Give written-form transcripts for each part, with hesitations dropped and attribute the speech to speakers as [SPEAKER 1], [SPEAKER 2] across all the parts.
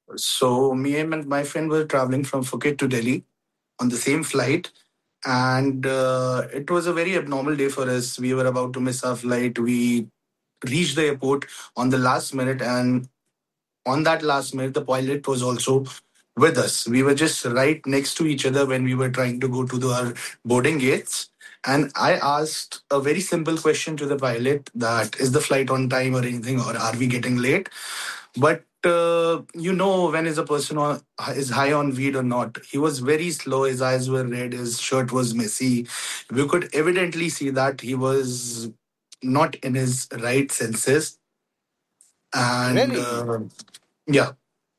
[SPEAKER 1] So me and my friend were traveling from Phuket to Delhi on the same flight, and it was a very abnormal day for us. We were about to miss our flight. We reached the airport on the last minute, and on that last minute, the pilot was also with us. We were just right next to each other when we were trying to go to our boarding gates. And I asked a very simple question to the pilot, that is the flight on time or anything, or are we getting late? But when is a person is high on weed or not? He was very slow. His eyes were red. His shirt was messy. We could evidently see that he was not in his right senses. And
[SPEAKER 2] Really?
[SPEAKER 1] yeah,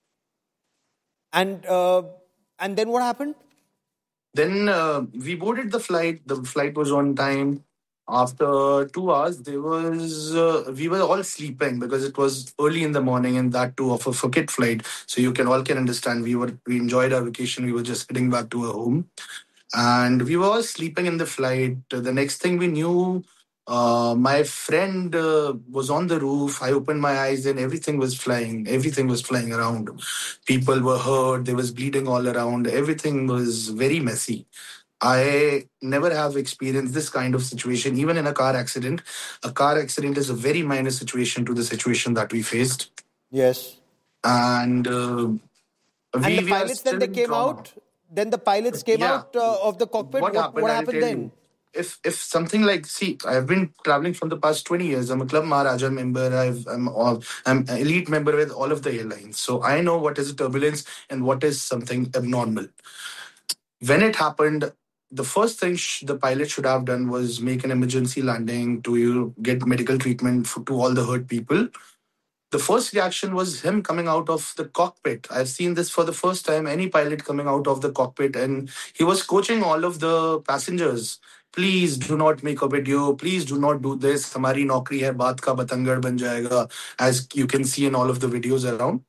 [SPEAKER 2] And uh, and then what happened?
[SPEAKER 1] then we boarded the flight. The flight was on time. After 2 hours, there was we were all sleeping because it was early in the morning, and that too of a Phuket flight. So you can all can understand we enjoyed our vacation. We were just heading back to our home, and we were all sleeping in the flight. The next thing we knew, my friend was on the roof. I opened my eyes and everything was flying. Everything was flying around. People were hurt. There was bleeding all around. Everything was very messy. I never have experienced this kind of situation, even in a car accident. A car accident is a very minor situation to the situation that we faced.
[SPEAKER 2] Yes.
[SPEAKER 1] And
[SPEAKER 2] And the
[SPEAKER 1] we are
[SPEAKER 2] pilots, then
[SPEAKER 1] still
[SPEAKER 2] they
[SPEAKER 1] in
[SPEAKER 2] came
[SPEAKER 1] trauma.
[SPEAKER 2] out. Then the pilots came
[SPEAKER 1] Yeah.
[SPEAKER 2] out of the cockpit.
[SPEAKER 1] What
[SPEAKER 2] What
[SPEAKER 1] happened? I'll
[SPEAKER 2] happened
[SPEAKER 1] tell
[SPEAKER 2] then?
[SPEAKER 1] you. If something like, see, I've been traveling from the past 20 years. I'm a Club Maharaja member. I'm an elite member with all of the airlines. So I know what is a turbulence and what is something abnormal. When it happened, the first thing the pilot should have done was make an emergency landing to get medical treatment to all the hurt people. The first reaction was him coming out of the cockpit. I've seen this for the first time, any pilot coming out of the cockpit, and he was coaching all of the passengers. Please do not make a video. Please do not do this. Hamari naukri hai, baat ka batangad ban jayega, as you can see in all of the videos around.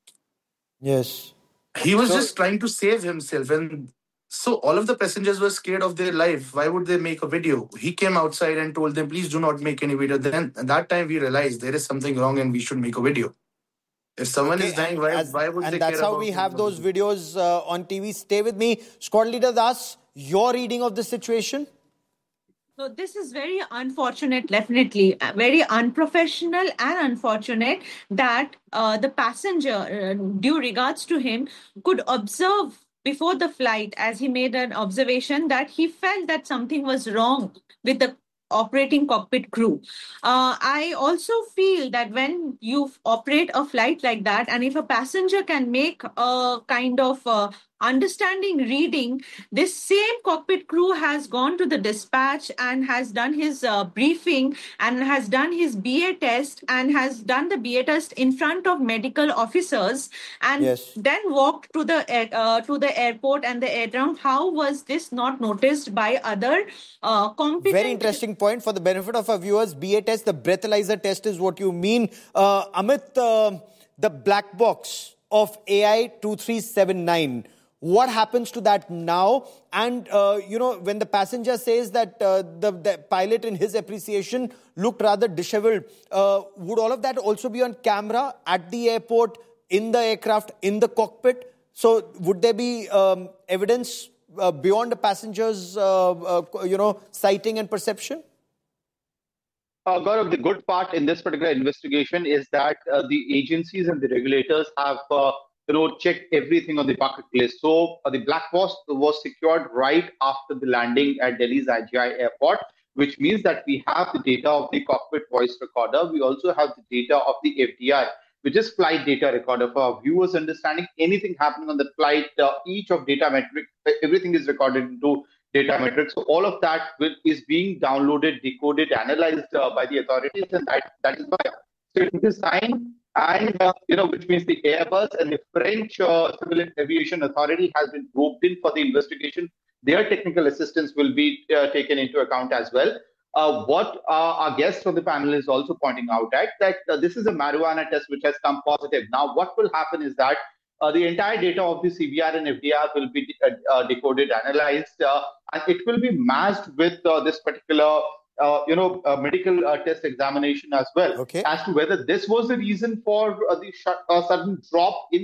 [SPEAKER 2] Yes.
[SPEAKER 1] He was
[SPEAKER 2] So
[SPEAKER 1] just trying to save himself, and so all of the passengers were scared of their life. Why would they make a video? He came outside and told them, please do not make any video. Then at that time we realized there is something wrong and we should make a video. If someone is
[SPEAKER 2] okay,
[SPEAKER 1] dying, why would
[SPEAKER 2] and
[SPEAKER 1] they
[SPEAKER 2] that's
[SPEAKER 1] care
[SPEAKER 2] how we
[SPEAKER 1] about
[SPEAKER 2] have those
[SPEAKER 1] it?
[SPEAKER 2] videos on TV. Stay with me, Squad Leader Das. Your reading of the situation.
[SPEAKER 3] So this is very unfortunate, definitely very unprofessional and unfortunate that the passenger, due regards to him, could observe before the flight, as he made an observation that he felt that something was wrong with the operating cockpit crew. I also feel that when you operate a flight like that, and if a passenger can make a kind of understanding reading, this same cockpit crew has gone to the dispatch and has done his briefing and has done his BA test and has done the BA test in front of medical officers, and
[SPEAKER 2] Yes.
[SPEAKER 3] then walked to the airport and the airground. How was this not noticed by other competent?
[SPEAKER 2] Very interesting point. For the benefit of our viewers, BA test, the breathalyzer test is what you mean. Amit, the black box of AI 2379. What happens to that now? And, when the passenger says that the pilot, in his appreciation, looked rather disheveled, would all of that also be on camera at the airport, in the aircraft, in the cockpit? So would there be evidence beyond the passenger's, sighting and perception?
[SPEAKER 4] Gaurav, the good part in this particular investigation is that the agencies and the regulators have, checked everything on the bucket list. So the black box was secured right after the landing at Delhi's IGI airport, which means that we have the data of the cockpit voice recorder. We also have the data of the FDR, which is flight data recorder. For our viewers' understanding, anything happening on the flight, each of data metric, everything is recorded into data metrics. So all of that is being downloaded, decoded, analyzed by the authorities, and that is why. So it is signed, and which means the Airbus and the French Civil Aviation Authority has been roped in for the investigation. Their technical assistance will be taken into account as well. What our guest on the panel is also pointing out at that this is a marijuana test which has come positive. Now, what will happen is that the entire data of the CVR and FDR will be decoded, analyzed, and it will be matched with this particular, medical test examination as well,
[SPEAKER 2] Okay.
[SPEAKER 4] as to whether this was the reason for the sudden drop in